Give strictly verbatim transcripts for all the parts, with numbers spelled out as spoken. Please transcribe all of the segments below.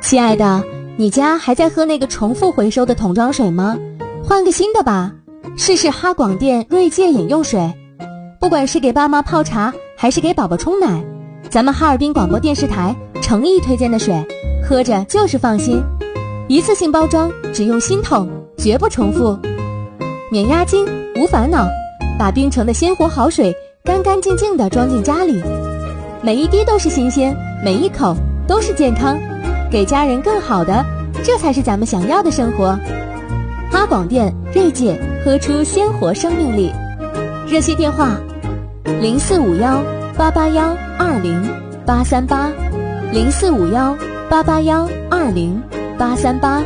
亲爱的，你家还在喝那个重复回收的桶装水吗？换个新的吧，试试哈广电锐界饮用水。不管是给爸妈泡茶，还是给宝宝冲奶，咱们哈尔滨广播电视台诚意推荐的水，喝着就是放心。一次性包装，只用新桶，绝不重复。免押金，无烦恼，把冰城的鲜活好水干干净净地装进家里，每一滴都是新鲜，每一口都是健康，给家人更好的，这才是咱们想要的生活。哈广电锐界，喝出鲜活生命力。热线电话零四五幺八八幺二零八三八，零四五幺八八幺二零八三八。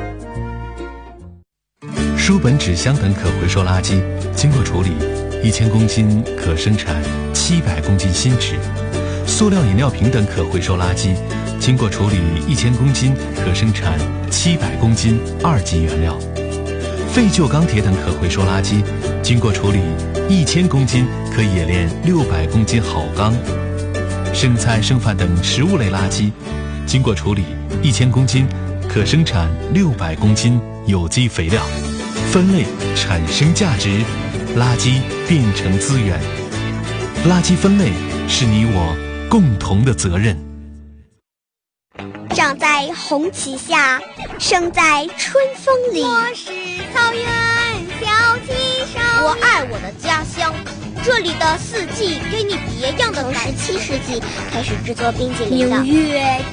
书本、纸箱等可回收垃圾经过处理，一千公斤可生产七百公斤新纸；塑料饮料瓶等可回收垃圾经过处理，一千公斤可生产七百公斤二级原料；废旧钢铁等可回收垃圾经过处理，一千公斤可冶炼六百公斤好钢；生菜、剩饭等食物类垃圾经过处理，一千公斤可生产六百公斤有机肥料。分类产生价值，垃圾变成资源。垃圾分类是你我共同的责任。 长在红旗下，生在春风里。 我是草原小旗手， 我爱我的家乡，这里的四季给你别样的感觉。 从十七世纪开始制作冰激凌的明月